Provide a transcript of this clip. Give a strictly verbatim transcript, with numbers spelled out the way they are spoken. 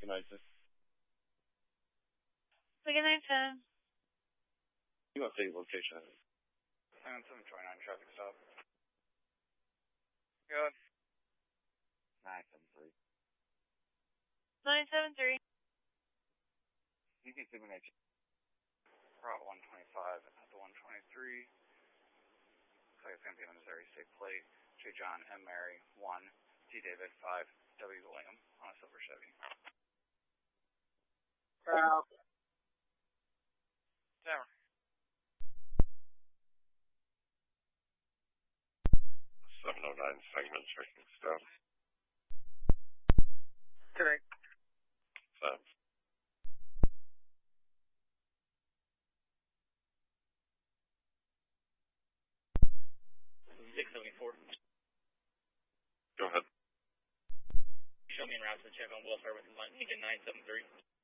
nine ten. Lincoln nine ten. You update location. nine seven twenty-nine traffic stop. Good. nine seven three. nine seven three. You can see me next. Route one twenty-five at the one twenty-three. Looks like it's going to be a Missouri State plate. J. John M. Mary one. T. David five. W. William on a silver Chevy. Wow. Tower. seven oh nine segment checking stuff. Correct. Um, six seventy-four. Go ahead. Show me en route to the check on welfare with Lincoln nine seven three.